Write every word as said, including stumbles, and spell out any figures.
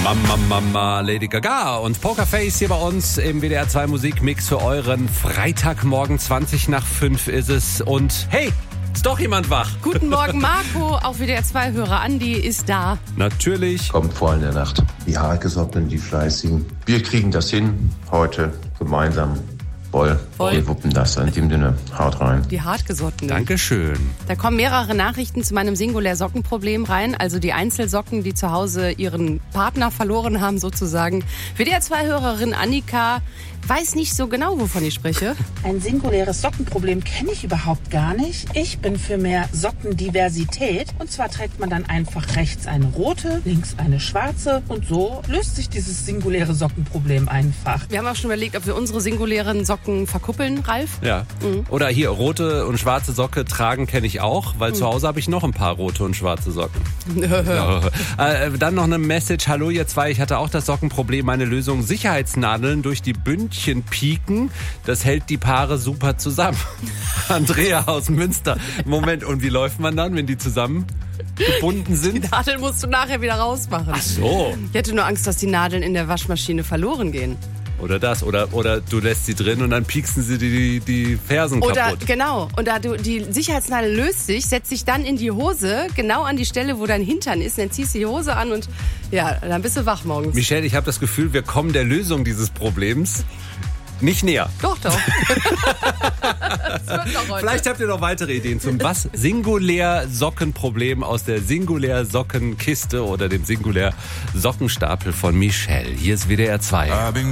Mama, Mama, Lady Gaga und Pokerface hier bei uns im W D R zwei Musikmix für euren Freitagmorgen. zwanzig nach fünf ist es. Und hey, ist doch jemand wach. Guten Morgen, Marco. Auch W D R zwei Hörer Andi ist da. Natürlich. Kommt vor in der Nacht. Die Hartgesottenen, die Fleißigen. Wir kriegen das hin heute gemeinsam. Voll. Voll. Wir wuppen das. In dem Sinne, haut rein. Die Hartgesottenen. Dankeschön. Da kommen mehrere Nachrichten zu meinem Singulär-Sockenproblem rein. Also die Einzelsocken, die zu Hause ihren Partner verloren haben sozusagen. W D R zwei Hörerin Annika weiß nicht so genau, wovon ich spreche. Ein singuläres Sockenproblem kenne ich überhaupt gar nicht. Ich bin für mehr Sockendiversität. Und zwar trägt man dann einfach rechts eine rote, links eine schwarze. Und so löst sich dieses singuläre Sockenproblem einfach. Wir haben auch schon überlegt, ob wir unsere singulären Socken verkuppeln, Ralf. Ja. Mhm. Oder hier, rote und schwarze Socke tragen kenne ich auch, weil mhm. zu Hause habe ich noch ein paar rote und schwarze Socken. ja. äh, dann noch eine Message. Hallo ihr zwei, ich hatte auch das Sockenproblem. Meine Lösung, Sicherheitsnadeln durch die Bündchen pieken, das hält die Paare super zusammen. Andrea aus Münster. Moment, und wie läuft man dann, wenn die zusammen gebunden sind? Die Nadeln musst du nachher wieder rausmachen. Ach so. Ich hätte nur Angst, dass die Nadeln in der Waschmaschine verloren gehen. Oder das, oder, oder du lässt sie drin und dann pieksen sie die, die, die Fersen Oder, kaputt. genau, und da du, die Sicherheitsnadel löst sich, setzt sich dann in die Hose, genau an die Stelle, wo dein Hintern ist, dann ziehst du die Hose an und ja, dann bist du wach morgens. Michelle, ich habe das Gefühl, wir kommen der Lösung dieses Problems nicht näher. Doch, doch. Das wird doch heute. Vielleicht habt ihr noch weitere Ideen zum was? Singulär-Sockenproblem aus der Singulär-Sockenkiste oder dem Singulär-Sockenstapel von Michelle. Hier ist W D R zwei.